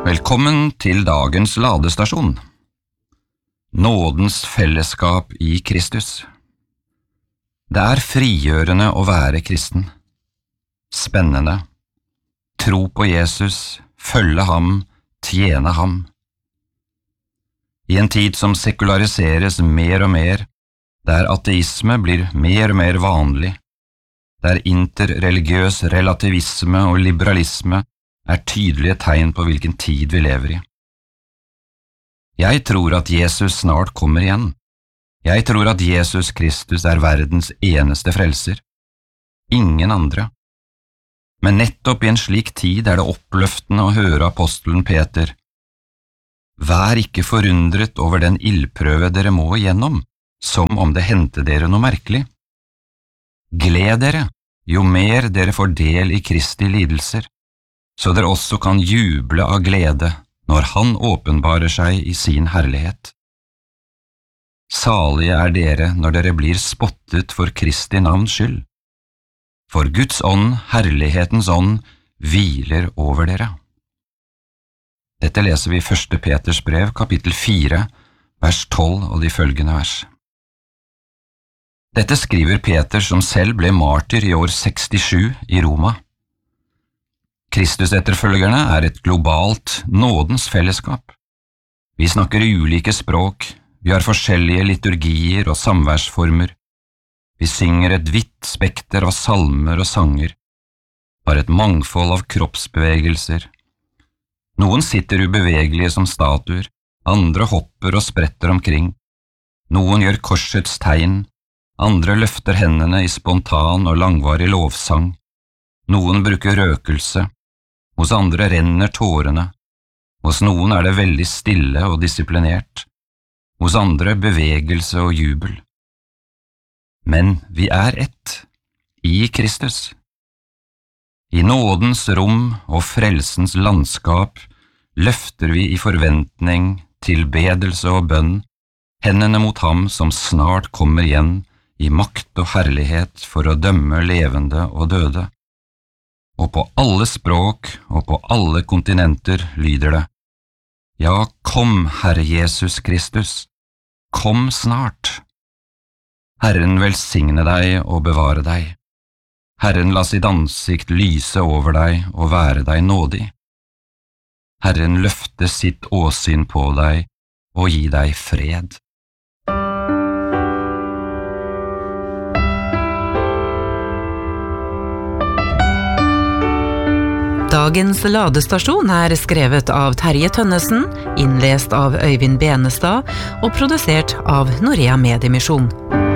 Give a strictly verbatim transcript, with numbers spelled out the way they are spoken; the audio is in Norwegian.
Velkommen til dagens ladestasjon. Nådens fellesskap i Kristus. Det er frigjørende å være kristen. Spennende. Tro på Jesus, følge ham, tjene ham. I en tid som sekulariseres mer og mer, der ateisme blir mer og mer vanlig, der interreligiøs relativisme og liberalisme er tydelige tegn på hvilken tid vi lever i. Jeg tror at Jesus snart kommer igjen. Jeg tror at Jesus Kristus er verdens eneste frelser. Ingen andre. Men nettopp i en slik tid er det oppløftende å høre apostelen Peter: Vær ikke forundret over den ildprøve dere må igjennom, som om det hendte dere noe merkelig. Gled dere, jo mer dere får del i Kristi lidelser, så dere også kan juble av glede når han åpenbarer seg i sin herlighet. Salige er dere når dere blir spottet for Kristi navns skyld, for Guds ånd, herlighetens ånd, hviler over dere. Dette leser vi i første Peters brev, kapittel fire, vers tolv og de følgende vers. Dette skriver Peter som selv ble martyr i år sekstisju i Roma. Kristus-etterfølgerne er et globalt nådens fellesskap. Vi snakker ulike språk, vi har forskjellige liturgier og samværsformer. Vi synger et vidt spekter av salmer og sanger, har et mangfold av kroppsbevegelser. Noen sitter ubevegelige som statuer, andre hopper og spretter omkring. Noen gjør korsets tegn, andre løfter hendene i spontan og langvarig lovsang. Noen bruker røkelse, hos andre renner tårene, hos noen er det veldig stille og disiplinert, hos andre bevegelse og jubel. Men vi er ett, i Kristus. I nådens rom og frelsens landskap løfter vi i forventning, tilbedelse og bønn, hendene mot ham som snart kommer igjen i makt og herlighet for å dømme levende og døde. Og på alle språk og på alle kontinenter lyder det: Ja, kom, Herre Jesus Kristus, kom snart. Herren velsigne deg og bevare deg. Herren la sitt ansikt lyse over deg og være deg nådig. Herren løfte sitt åsyn på deg og gi deg fred. Dagens ladestasjon er skrevet av Terje Tønnesen, innlest av Øyvind Benestad og produsert av Norea Mediemisjon.